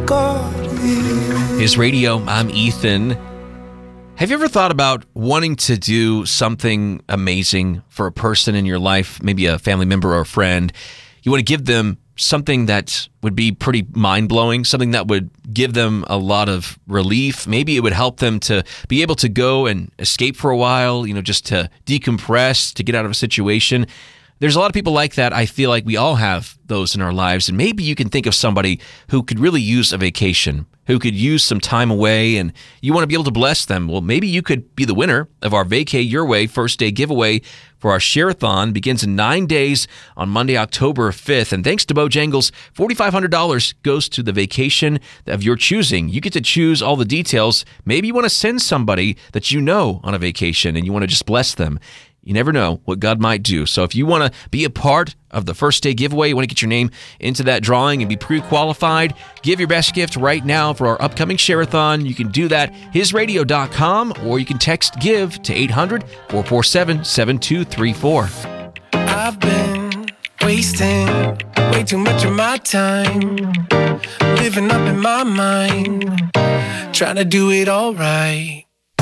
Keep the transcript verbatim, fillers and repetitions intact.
got it. His Radio, I'm Ethan. Have you ever thought about wanting to do something amazing for a person in your life, maybe a family member or a friend? You want to give them something that would be pretty mind-blowing, something that would give them a lot of relief. Maybe it would help them to be able to go and escape for a while, you know, just to decompress, to get out of a situation. There's a lot of people like that. I feel like we all have those in our lives. And maybe you can think of somebody who could really use a vacation, who could use some time away, and you want to be able to bless them. Well, maybe you could be the winner of our Vacay Your Way first day giveaway for our Share-a-thon. Begins in nine days on Monday, October fifth. And thanks to Bojangles, four thousand five hundred dollars goes to the vacation of your choosing. You get to choose all the details. Maybe you want to send somebody that you know on a vacation and you want to just bless them. You never know what God might do. So if you want to be a part of the first day giveaway, you want to get your name into that drawing and be pre-qualified, give your best gift right now for our upcoming Share-a-thon. You can do that, his radio dot com, or you can text GIVE to eight hundred, four four seven, seven two three four. I've been wasting way too much of my time, living up in my mind, trying to do it all right.